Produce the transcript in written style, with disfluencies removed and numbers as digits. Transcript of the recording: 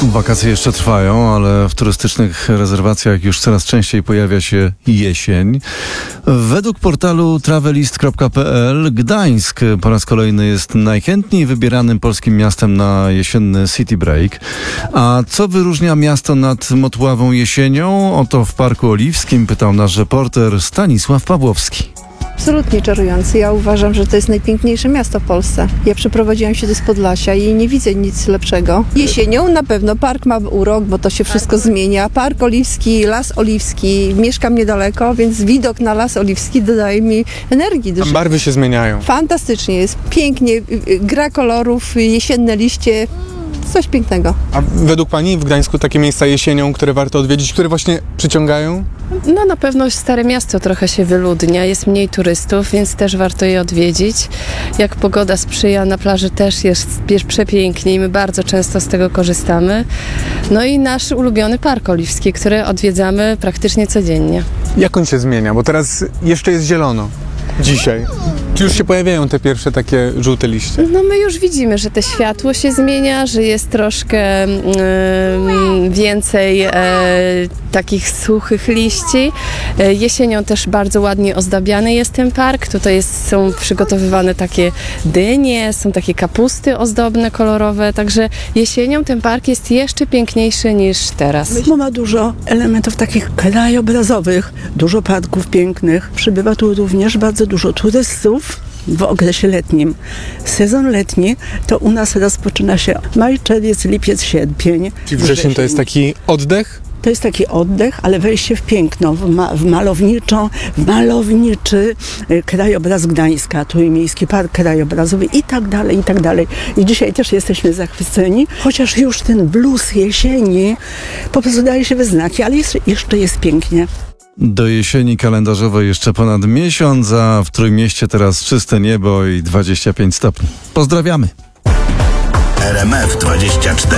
Wakacje jeszcze trwają, ale w turystycznych rezerwacjach już coraz częściej pojawia się jesień. Według portalu travelist.pl Gdańsk po raz kolejny jest najchętniej wybieranym polskim miastem na jesienny city break. A co wyróżnia miasto nad motławą jesienią? O to w Parku Oliwskim pytał nasz reporter Stanisław Pawłowski. Absolutnie czarujący. Ja uważam, że to jest najpiękniejsze miasto w Polsce. Ja przeprowadziłam się do Podlasia i nie widzę nic lepszego. Jesienią na pewno park ma urok, bo to się wszystko zmienia. Park Oliwski, Las Oliwski. Mieszkam niedaleko, więc widok na Las Oliwski dodaje mi energii. A barwy się zmieniają. Fantastycznie jest. Pięknie. Gra kolorów, jesienne liście. Coś pięknego. A według Pani w Gdańsku takie miejsca jesienią, które warto odwiedzić, które właśnie przyciągają? No na pewno Stare Miasto trochę się wyludnia, jest mniej turystów, więc też warto je odwiedzić. Jak pogoda sprzyja, na plaży też jest przepięknie i my bardzo często z tego korzystamy. No i nasz ulubiony Park Oliwski, który odwiedzamy praktycznie codziennie. Jak on się zmienia? Bo teraz jeszcze jest zielono. Dzisiaj. Czy już się pojawiają te pierwsze takie żółte liście? No my już widzimy, że te światło się zmienia, że jest troszkę więcej takich suchych liści. Jesienią też bardzo ładnie ozdabiany jest ten park. Tutaj są przygotowywane takie dynie, są takie kapusty ozdobne, kolorowe, także jesienią ten park jest jeszcze piękniejszy niż teraz. Bo ma dużo elementów takich krajobrazowych, dużo parków pięknych. Przybywa tu również bardzo dużo turystów w okresie letnim. Sezon letni to u nas rozpoczyna się maj, czerwiec, lipiec, sierpień. Czyli wrzesień to jest taki oddech? To jest taki oddech, ale wejście w piękno, w malowniczy krajobraz Gdańska, Trójmiejski Park Krajobrazowy i tak dalej, i tak dalej. I dzisiaj też jesteśmy zachwyceni, chociaż już ten blues jesieni po prostu daje się we znaki, ale jeszcze jest pięknie. Do jesieni kalendarzowej jeszcze ponad miesiąc, a w Trójmieście teraz czyste niebo i 25 stopni. Pozdrawiamy! RMF 24